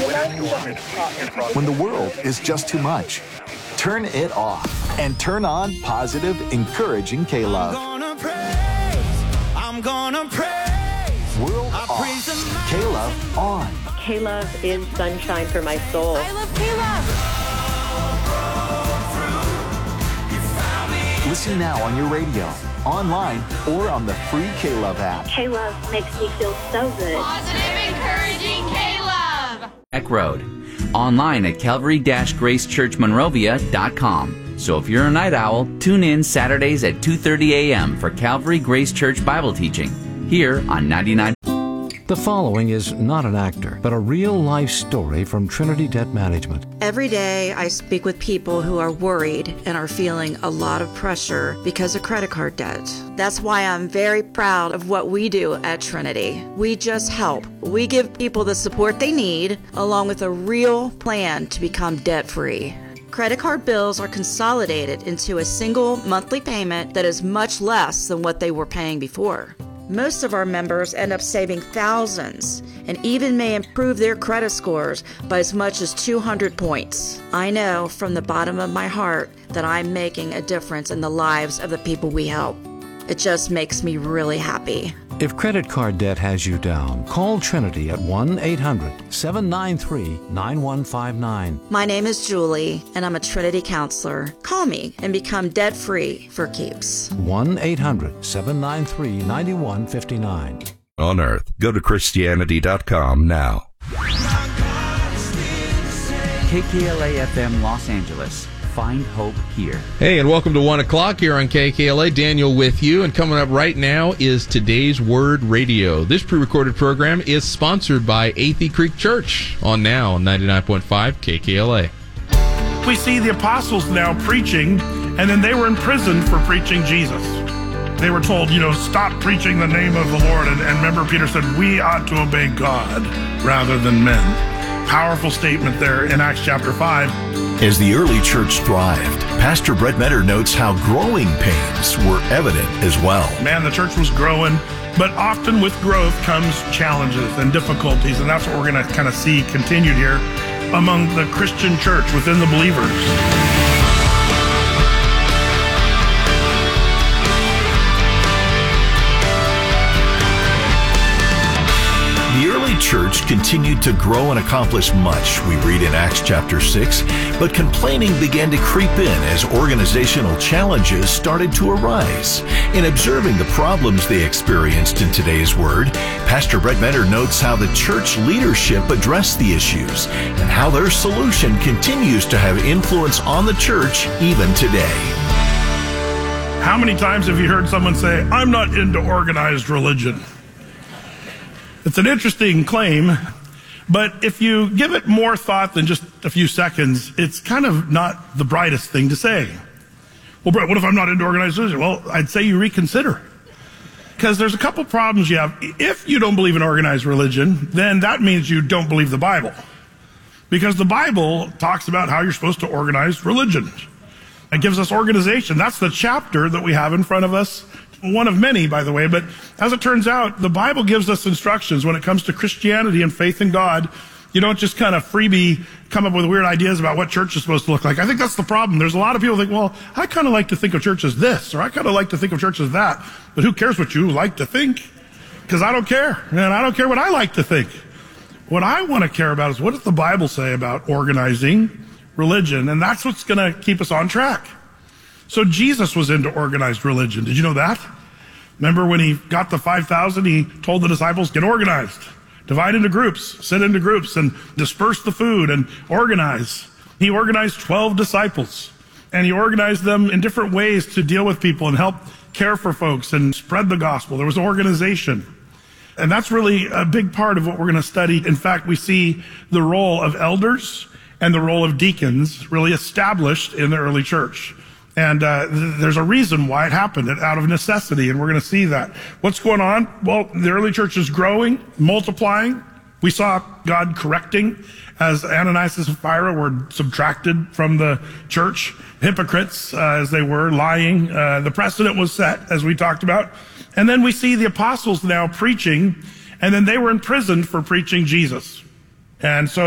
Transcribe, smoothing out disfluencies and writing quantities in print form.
When the world is just too much, turn it off and turn on positive, encouraging K-Love. I'm gonna praise. World off, K-Love on. K-Love is sunshine for my soul. I love K-Love. Listen now on your radio, online, or on the free K-Love app. K-Love makes me feel so good. Positive, encouraging K-Love. Eck Road. Online at calvarygracechurchmonrovia.com. So if you're a night owl, tune in Saturdays at 2:30 a.m. for Calvary Grace Church Bible teaching here on 99. The following is not an actor, but a real-life story from Trinity Debt Management. Every day I speak with people who are worried and are feeling a lot of pressure because of credit card debt. That's why I'm very proud of what we do at Trinity. We just help. We give people the support they need, along with a real plan to become debt-free. Credit card bills are consolidated into a single monthly payment that is much less than what they were paying before. Most of our members end up saving thousands and even may improve their credit scores by as much as 200 points. I know from the bottom of my heart that I'm making a difference in the lives of the people we help. It just makes me really happy. If credit card debt has you down, call Trinity at 1-800-793-9159. My name is Julie, and I'm a Trinity counselor. Call me and become debt-free for keeps. 1-800-793-9159. On earth. Go to Christianity.com now. KKLA FM Los Angeles. Find hope here. Hey, and welcome to 1 o'clock here on KKLA. Daniel with you, and coming up right now is Today's Word Radio. This pre-recorded program is sponsored by Athey Creek Church on now on 99.5 KKLA. We see the apostles now preaching, and then they were in prison for preaching Jesus. They were told, stop preaching the name of the Lord. And remember, Peter said, we ought to obey God rather than men. Powerful statement there in Acts chapter 5. As the early church thrived, Pastor Brett Metter notes how growing pains were evident as well. Man, the church was growing, but often with growth comes challenges and difficulties, and that's what we're going to kind of see continued here among the Christian church within the believers. The early church continued to grow and accomplish much, we read in Acts chapter 6, but complaining began to creep in as organizational challenges started to arise. In observing the problems they experienced in today's Word, Pastor Brett Metter notes how the church leadership addressed the issues and how their solution continues to have influence on the church even today. How many times have you heard someone say, I'm not into organized religion? It's an interesting claim, but if you give it more thought than just a few seconds, it's kind of not the brightest thing to say. Well, Brett, what if I'm not into organized religion? Well, I'd say you reconsider. Because there's a couple problems you have. If you don't believe in organized religion, then that means you don't believe the Bible. Because the Bible talks about how you're supposed to organize religion. It gives us organization. That's the chapter that we have in front of us. One of many, by the way, but as it turns out, the Bible gives us instructions when it comes to Christianity and faith in God. You don't just kind of freebie come up with weird ideas about what church is supposed to look like. I think that's the problem. There's a lot of people who think, well, I kind of like to think of church as this, or I kind of like to think of church as that. But who cares what you like to think? Because I don't care. And I don't care what I like to think. What I want to care about is what does the Bible say about organizing religion? And that's what's going to keep us on track. So Jesus was into organized religion. Did you know that? Remember when he got the 5,000, he told the disciples, get organized, divide into groups, sit into groups, and disperse the food and organize. He organized 12 disciples, and he organized them in different ways to deal with people and help care for folks and spread the gospel. There was organization. And that's really a big part of what we're going to study. In fact, we see the role of elders and the role of deacons really established in the early church. And there's a reason why it happened, out of necessity, and we're going to see that. What's going on? Well, the early church is growing, multiplying. We saw God correcting as Ananias and Sapphira were subtracted from the church, hypocrites as they were, lying. The precedent was set, as we talked about. And then we see the apostles now preaching, and then they were imprisoned for preaching Jesus. And so